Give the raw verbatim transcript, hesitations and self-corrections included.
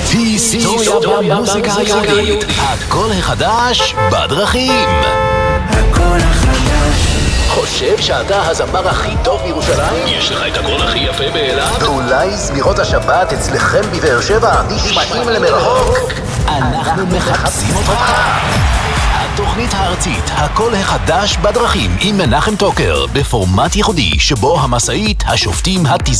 היסטוריה במוזיקה היהודית. הקול החדש בדרכים. הקול החדש. חושב שאתה הזמר הכי טוב בירושלים? יש לך את הקול הכי יפה באילת? ואולי זמירות השבת אצלכם בבאר שבע נשמעים למרחוק? אנחנו מחפשים אותך. התוכנית הארצית, הקול החדש בדרכים עם מנחם טוקר, בפורמט ייחודי שבו המשאית, השופטים, התזמורת